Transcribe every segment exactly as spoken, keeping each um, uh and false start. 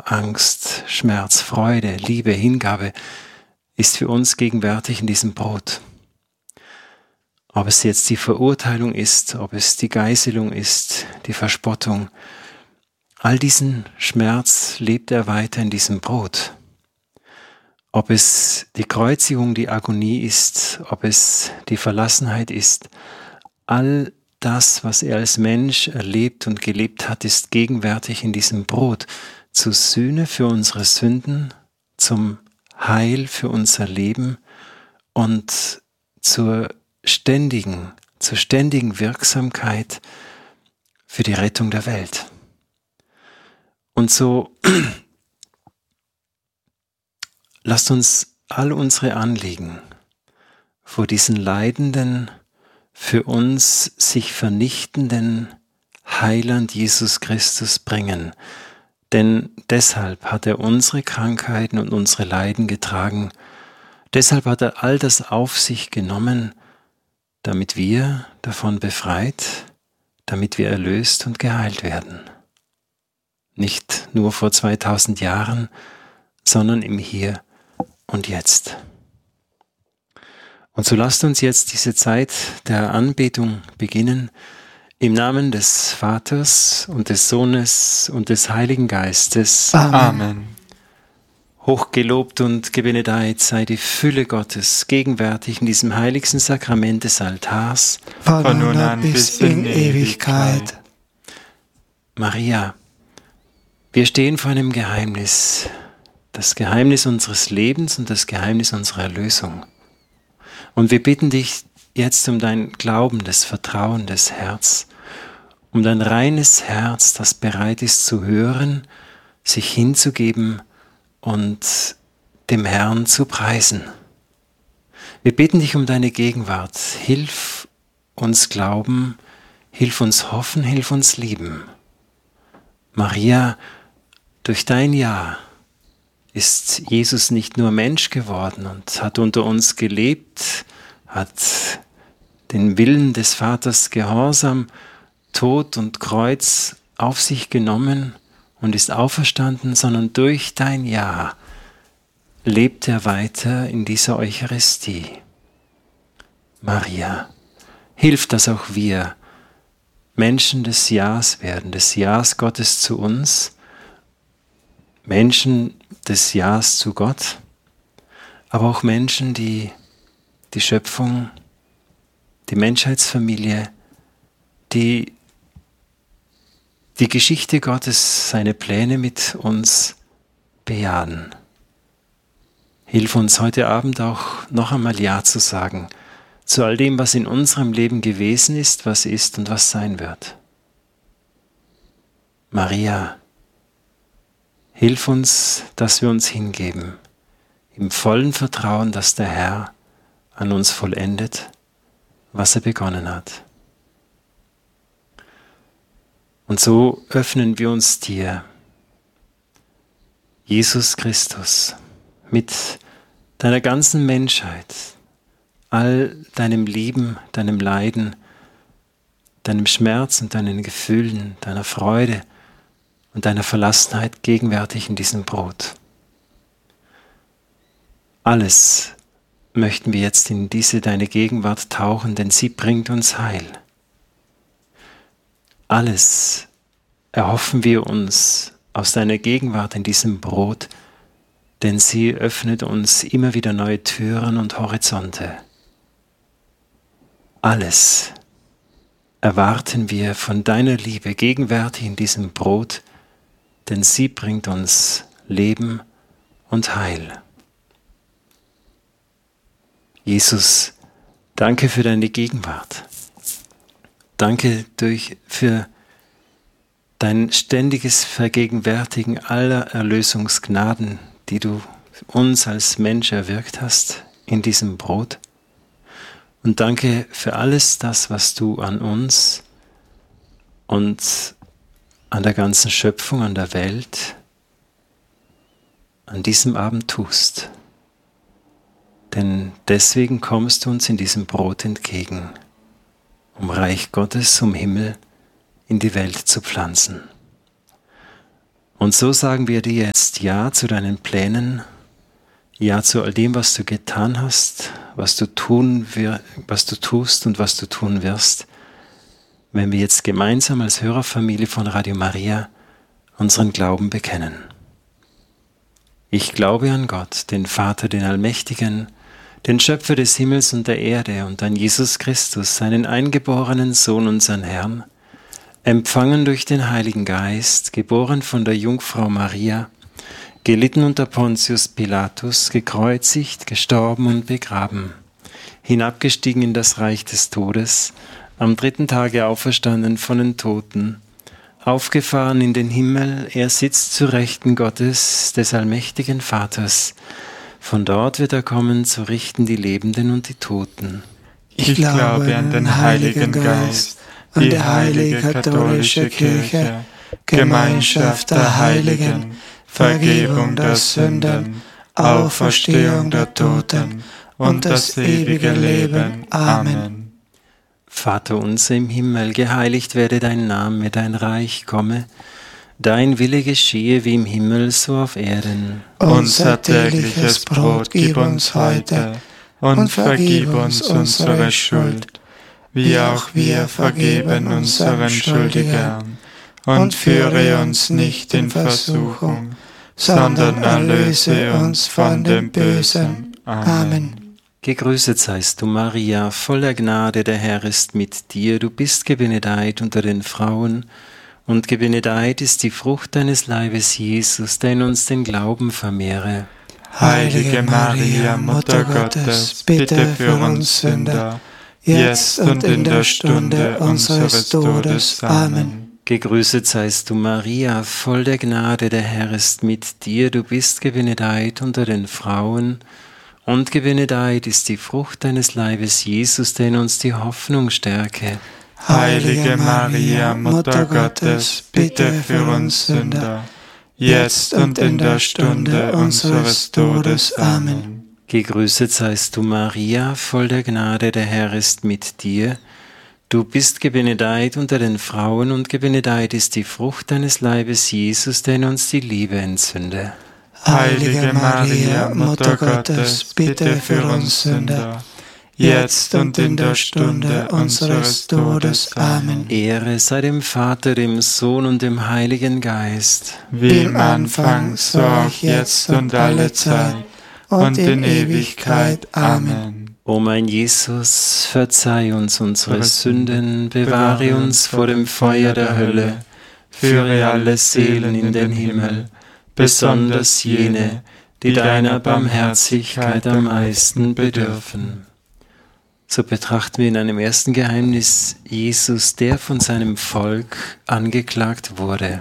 Angst, Schmerz, Freude, Liebe, Hingabe ist für uns gegenwärtig in diesem Brot. Ob es jetzt die Verurteilung ist, ob es die Geißelung ist, die Verspottung, all diesen Schmerz lebt er weiter in diesem Brot. Ob es die Kreuzigung, die Agonie ist, ob es die Verlassenheit ist, all das, was er als Mensch erlebt und gelebt hat, ist gegenwärtig in diesem Brot, zur Sühne für unsere Sünden, zum Heil für unser Leben und zur ständigen, zur ständigen Wirksamkeit für die Rettung der Welt. Und so lasst uns all unsere Anliegen vor diesen leidenden, für uns sich vernichtenden Heiland Jesus Christus bringen. Denn deshalb hat er unsere Krankheiten und unsere Leiden getragen. Deshalb hat er all das auf sich genommen, damit wir davon befreit, damit wir erlöst und geheilt werden. Nicht nur vor zweitausend Jahren, sondern im Hier und Jetzt. Und so lasst uns jetzt diese Zeit der Anbetung beginnen, im Namen des Vaters und des Sohnes und des Heiligen Geistes. Amen. Hochgelobt und gebenedeit sei die Fülle Gottes, gegenwärtig in diesem heiligsten Sakrament des Altars, von nun an bis in Ewigkeit. Maria, wir stehen vor einem Geheimnis, das Geheimnis unseres Lebens und das Geheimnis unserer Erlösung. Und wir bitten dich jetzt um dein glaubendes, vertrauendes Herz, um dein reines Herz, das bereit ist zu hören, sich hinzugeben und dem Herrn zu preisen. Wir bitten dich um deine Gegenwart. Hilf uns glauben, hilf uns hoffen, hilf uns lieben. Maria, durch dein Ja ist Jesus nicht nur Mensch geworden und hat unter uns gelebt, hat den Willen des Vaters gehorsam, Tod und Kreuz auf sich genommen und ist auferstanden, sondern durch dein Ja lebt er weiter in dieser Eucharistie. Maria, hilf, dass auch wir Menschen des Ja's werden, des Ja's Gottes zu uns, Menschen des Ja's zu Gott, aber auch Menschen, die die Schöpfung, die Menschheitsfamilie, die die Geschichte Gottes, seine Pläne mit uns bejahen. Hilf uns heute Abend auch noch einmal Ja zu sagen zu all dem, was in unserem Leben gewesen ist, was ist und was sein wird. Maria, hilf uns, dass wir uns hingeben, im vollen Vertrauen, dass der Herr an uns vollendet, was er begonnen hat. Und so öffnen wir uns dir, Jesus Christus, mit deiner ganzen Menschheit, all deinem Lieben, deinem Leiden, deinem Schmerz und deinen Gefühlen, deiner Freude und deiner Verlassenheit gegenwärtig in diesem Brot. Alles möchten wir jetzt in diese deine Gegenwart tauchen, denn sie bringt uns Heil. Alles erhoffen wir uns aus deiner Gegenwart in diesem Brot, denn sie öffnet uns immer wieder neue Türen und Horizonte. Alles erwarten wir von deiner Liebe gegenwärtig in diesem Brot, denn sie bringt uns Leben und Heil. Jesus, danke für deine Gegenwart. Danke durch, für dein ständiges Vergegenwärtigen aller Erlösungsgnaden, die du uns als Mensch erwirkt hast in diesem Brot. Und danke für alles das, was du an uns und an der ganzen Schöpfung, an der Welt, an diesem Abend tust. Denn deswegen kommst du uns in diesem Brot entgegen, um Reich Gottes, um Himmel in die Welt zu pflanzen. Und so sagen wir dir jetzt Ja zu deinen Plänen, Ja zu all dem, was du getan hast, was du tun wir, was du tust und was du tun wirst, wenn wir jetzt gemeinsam als Hörerfamilie von Radio Maria unseren Glauben bekennen. Ich glaube an Gott, den Vater, den Allmächtigen, den Schöpfer des Himmels und der Erde, und an Jesus Christus, seinen eingeborenen Sohn, unseren Herrn, empfangen durch den Heiligen Geist, geboren von der Jungfrau Maria, gelitten unter Pontius Pilatus, gekreuzigt, gestorben und begraben, hinabgestiegen in das Reich des Todes, am dritten Tage auferstanden von den Toten, aufgefahren in den Himmel, er sitzt zu Rechten Gottes, des allmächtigen Vaters. Von dort wird er kommen, zu richten die Lebenden und die Toten. Ich glaube an den Heiligen Geist, an die heilige katholische Kirche, Gemeinschaft der Heiligen, Vergebung der Sünden, Auferstehung der Toten und das ewige Leben. Amen. Vater unser im Himmel, geheiligt werde dein Name, dein Reich komme, dein Wille geschehe wie im Himmel, so auf Erden. Unser tägliches Brot gib uns heute und vergib uns unsere Schuld, wie auch wir vergeben unseren Schuldigern. Und führe uns nicht in Versuchung, sondern erlöse uns von dem Bösen. Amen. Gegrüßet seist du, Maria, voller Gnade, der Herr ist mit dir. Du bist gebenedeit unter den Frauen, und gebenedeit ist die Frucht deines Leibes, Jesus, der in uns den Glauben vermehre. Heilige Maria, Mutter Gottes, bitte für uns Sünder, jetzt und in der Stunde unseres Todes. Amen. Gegrüßet seist du, Maria, voll der Gnade, der Herr ist mit dir. Du bist gebenedeit unter den Frauen, und gebenedeit ist die Frucht deines Leibes, Jesus, der in uns die Hoffnung stärke. Heilige Maria, Mutter Gottes, bitte für uns Sünder, jetzt und in der Stunde unseres Todes. Amen. Gegrüßet seist du, Maria, voll der Gnade, der Herr ist mit dir. Du bist gebenedeit unter den Frauen, und gebenedeit ist die Frucht deines Leibes, Jesus, der in uns die Liebe entzünde. Heilige Maria, Mutter Gottes, bitte für uns Sünder, jetzt und in der Stunde unseres Todes. Amen. Ehre sei dem Vater, dem Sohn und dem Heiligen Geist. Wie im Anfang, so auch jetzt und alle Zeit und in Ewigkeit. Amen. O mein Jesus, verzeih uns unsere Sünden, bewahre uns vor dem Feuer der Hölle, führe alle Seelen in den Himmel, besonders jene, die deiner Barmherzigkeit am meisten bedürfen. So betrachten wir in einem ersten Geheimnis Jesus, der von seinem Volk angeklagt wurde.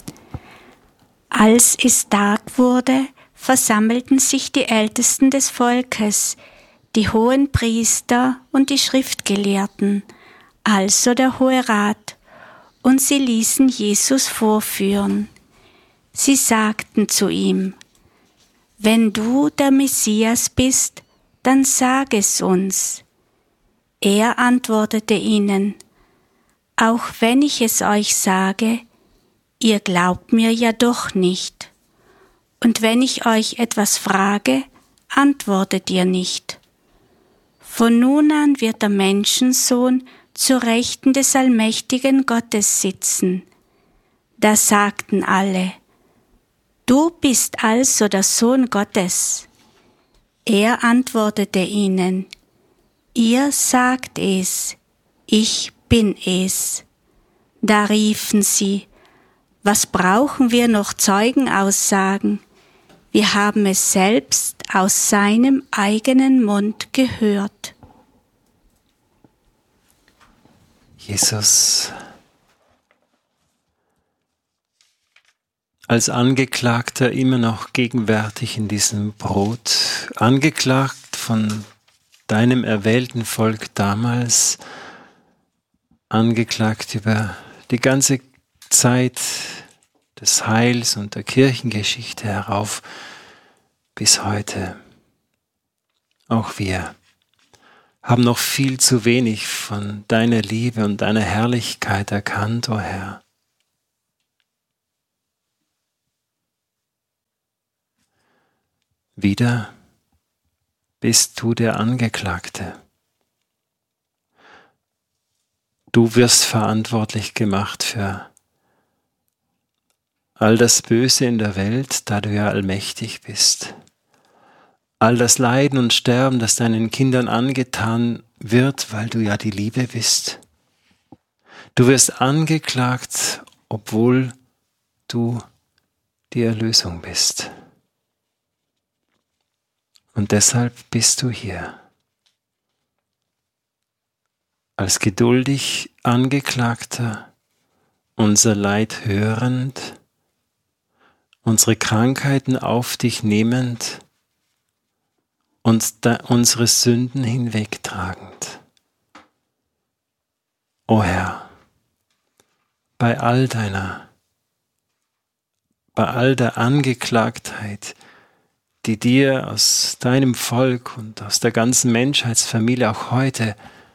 Als es Tag wurde, versammelten sich die Ältesten des Volkes, die hohen Priester und die Schriftgelehrten, also der Hohe Rat, und sie ließen Jesus vorführen. Sie sagten zu ihm: Wenn du der Messias bist, dann sag es uns. Er antwortete ihnen: Auch wenn ich es euch sage, ihr glaubt mir ja doch nicht. Und wenn ich euch etwas frage, antwortet ihr nicht. Von nun an wird der Menschensohn zur Rechten des allmächtigen Gottes sitzen. Da sagten alle: Du bist also der Sohn Gottes. Er antwortete ihnen: Ihr sagt es, ich bin es. Da riefen sie: Was brauchen wir noch Zeugenaussagen? Wir haben es selbst aus seinem eigenen Mund gehört. Jesus, als Angeklagter immer noch gegenwärtig in diesem Brot, angeklagt von deinem erwählten Volk damals, angeklagt über die ganze Zeit des Heils und der Kirchengeschichte herauf bis heute. Auch wir haben noch viel zu wenig von deiner Liebe und deiner Herrlichkeit erkannt, o Herr. Wieder bist du der Angeklagte. Du wirst verantwortlich gemacht für all das Böse in der Welt, da du ja allmächtig bist. All das Leiden und Sterben, das deinen Kindern angetan wird, weil du ja die Liebe bist. Du wirst angeklagt, obwohl du die Erlösung bist. Und deshalb bist du hier. Als geduldig Angeklagter, unser Leid hörend, unsere Krankheiten auf dich nehmend und da unsere Sünden hinwegtragend. O Herr, bei all deiner, bei all der Angeklagtheit, die dir aus deinem Volk und aus der ganzen Menschheitsfamilie auch heute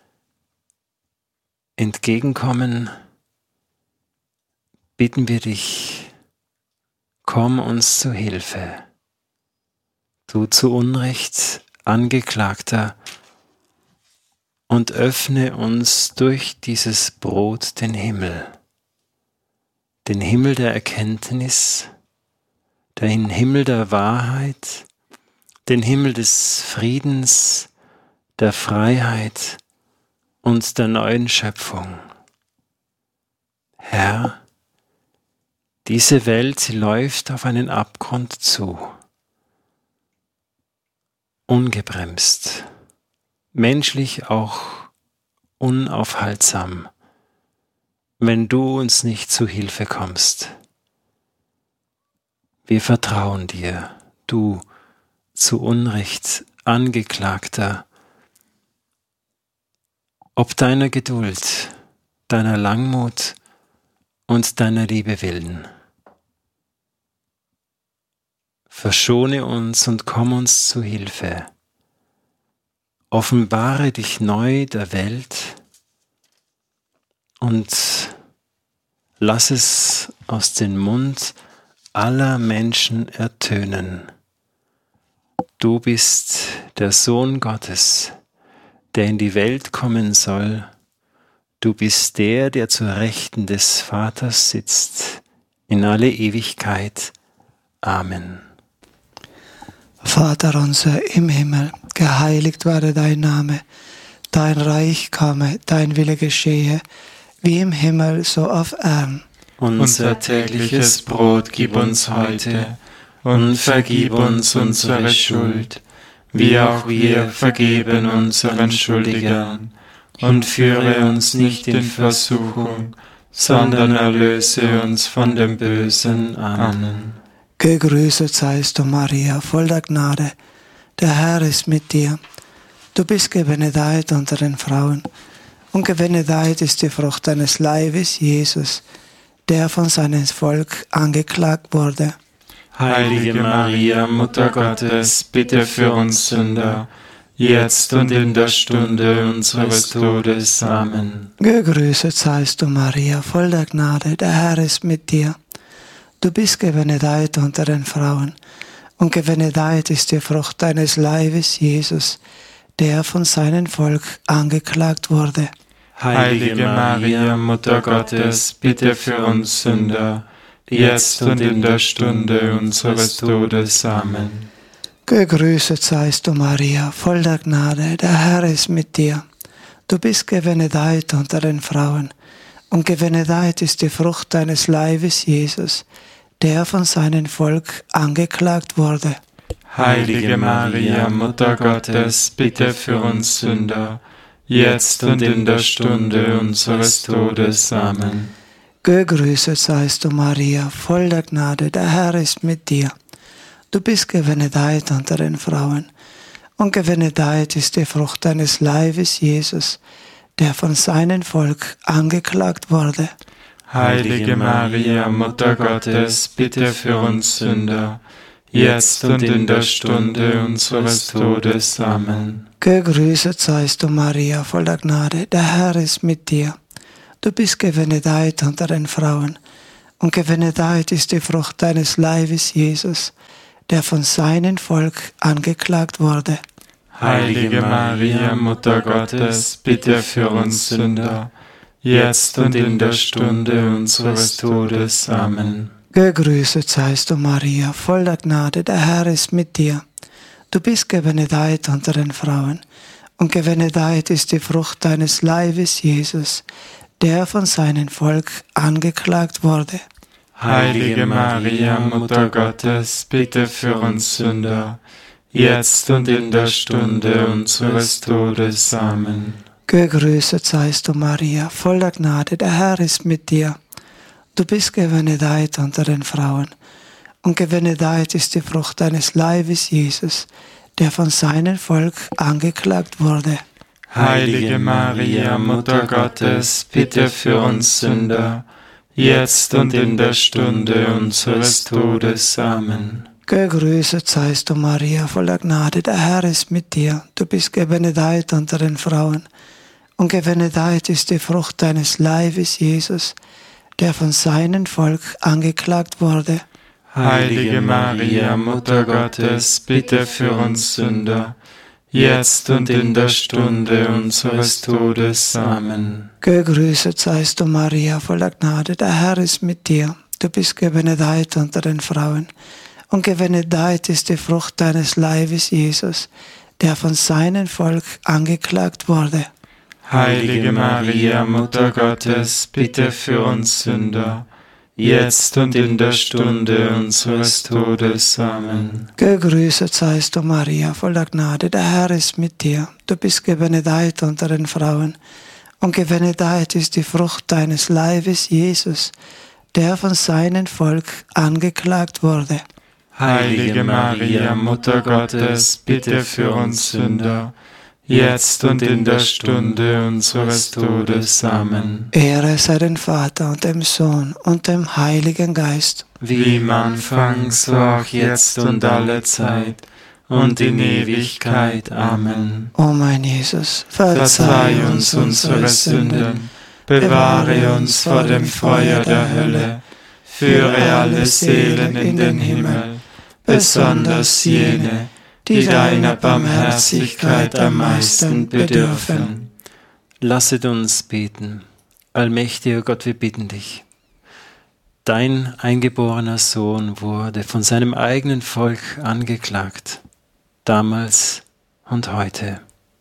entgegenkommen, bitten wir dich, komm uns zu Hilfe. Du zu Unrecht Angeklagter, und öffne uns durch dieses Brot den Himmel, den Himmel der Erkenntnis, den Himmel der Wahrheit, den Himmel des Friedens, der Freiheit und der neuen Schöpfung. Herr, diese Welt, sie läuft auf einen Abgrund zu, ungebremst, menschlich auch unaufhaltsam, wenn du uns nicht zu Hilfe kommst. Wir vertrauen dir, du zu Unrecht Angeklagter, ob deiner Geduld, deiner Langmut und deiner Liebe willen. Verschone uns und komm uns zu Hilfe. Offenbare dich neu der Welt und lass es aus dem Mund aller Menschen ertönen. Du bist der Sohn Gottes, der in die Welt kommen soll. Du bist der, der zur Rechten des Vaters sitzt, in alle Ewigkeit. Amen. Vater unser im Himmel, geheiligt werde dein Name, dein Reich komme, dein Wille geschehe, wie im Himmel so auf Erden. Unser tägliches Brot gib uns heute und vergib uns unsere Schuld, wie auch wir vergeben unseren Schuldigern. Und führe uns nicht in Versuchung, sondern erlöse uns von dem Bösen. Amen. Gegrüßet seist du, Maria, voll der Gnade, der Herr ist mit dir. Du bist gebenedeit unter den Frauen, und gebenedeit ist die Frucht deines Leibes, Jesus, der von seinem Volk angeklagt wurde. Heilige Maria, Mutter Gottes, bitte für uns Sünder, jetzt und in der Stunde unseres Todes. Amen. Gegrüßet seist du, Maria, voll der Gnade, der Herr ist mit dir. Du bist gebenedeit unter den Frauen, und gebenedeit ist die Frucht deines Leibes, Jesus, der von seinem Volk angeklagt wurde. Heilige Maria, Mutter Gottes, bitte für uns Sünder, jetzt und in der Stunde unseres Todes. Amen. Gegrüßet seist du, Maria, voll der Gnade, der Herr ist mit dir. Du bist gebenedeit unter den Frauen, und gebenedeit ist die Frucht deines Leibes, Jesus, der von seinem Volk angeklagt wurde. Heilige Maria, Mutter Gottes, bitte für uns Sünder, jetzt und in der Stunde unseres Todes. Amen. Gegrüßet seist du, Maria, voll der Gnade, der Herr ist mit dir. Du bist gebenedeit unter den Frauen, und gebenedeit ist die Frucht deines Leibes, Jesus, der von seinem Volk angeklagt wurde. Heilige Maria, Mutter Gottes, bitte für uns Sünder, jetzt und in der Stunde unseres Todes. Amen. Gegrüßet seist du, Maria, voll der Gnade, der Herr ist mit dir. Du bist gebenedeit unter den Frauen, und gebenedeit ist die Frucht deines Leibes, Jesus, der von seinem Volk angeklagt wurde. Heilige Maria, Mutter Gottes, bitte für uns Sünder, jetzt und in der Stunde unseres Todes. Amen. Gegrüßet seist du, Maria, voll der Gnade, der Herr ist mit dir. Du bist gebenedeit unter den Frauen, und gebenedeit ist die Frucht deines Leibes, Jesus, der von seinem Volk angeklagt wurde. Heilige Maria, Mutter Gottes, bitte für uns Sünder, jetzt und in der Stunde unseres Todes. Amen. Gegrüßet seist du, Maria, voll der Gnade, der Herr ist mit dir. Du bist gebenedeit unter den Frauen, und gebenedeit ist die Frucht deines Leibes, Jesus, der von seinem Volk angeklagt wurde. Heilige Maria, Mutter Gottes, bitte für uns Sünder, jetzt und in der Stunde unseres Todes. Amen. Gegrüßet seist du, Maria, voll der Gnade, der Herr ist mit dir. Du bist gebenedeit unter den Frauen, und gebenedeit ist die Frucht deines Leibes, Jesus, der von seinem Volk angeklagt wurde. Heilige Maria, Mutter Gottes, bitte für uns Sünder, jetzt und in der Stunde unseres Todes. Amen. Gegrüßet seist du, Maria, voll der Gnade, der Herr ist mit dir. Du bist gebenedeit unter den Frauen, und gebenedeit ist die Frucht deines Leibes, Jesus, der von seinem Volk angeklagt wurde. Heilige Maria, Mutter Gottes, bitte für uns Sünder, jetzt und in der Stunde unseres Todes. Amen. Gegrüßet seist du, Maria, voll der Gnade, der Herr ist mit dir. Du bist gebenedeit unter den Frauen, und gebenedeit ist die Frucht deines Leibes, Jesus, der von seinem Volk angeklagt wurde. Heilige Maria, Mutter Gottes, bitte für uns Sünder, jetzt und in der Stunde unseres Todes. Amen. Ehre sei dem Vater und dem Sohn und dem Heiligen Geist. Wie im Anfang, so auch jetzt und alle Zeit und in Ewigkeit. Amen. O mein Jesus, verzeih uns unsere Sünden, bewahre uns vor dem Feuer der Hölle, führe alle Seelen in den Himmel, besonders jene, die deiner Barmherzigkeit am meisten bedürfen. Lasset uns beten. Allmächtiger Gott, wir bitten dich. Dein eingeborener Sohn wurde von seinem eigenen Volk angeklagt, damals und heute.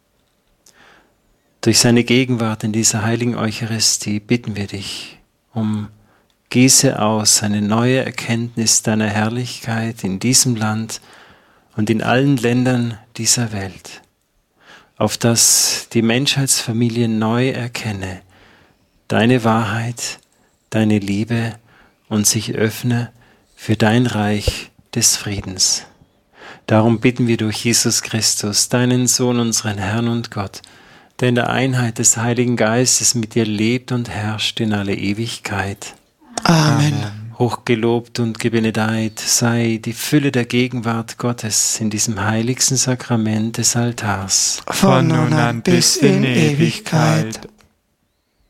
Durch seine Gegenwart in dieser heiligen Eucharistie bitten wir dich um Gieße aus eine neue Erkenntnis deiner Herrlichkeit in diesem Land und in allen Ländern dieser Welt, auf dass die Menschheitsfamilie neu erkenne deine Wahrheit, deine Liebe und sich öffne für dein Reich des Friedens. Darum bitten wir durch Jesus Christus, deinen Sohn, unseren Herrn und Gott, der in der Einheit des Heiligen Geistes mit dir lebt und herrscht in alle Ewigkeit. Amen. Hochgelobt und gebenedeit sei die Fülle der Gegenwart Gottes in diesem heiligsten Sakrament des Altars. Von nun an bis in Ewigkeit.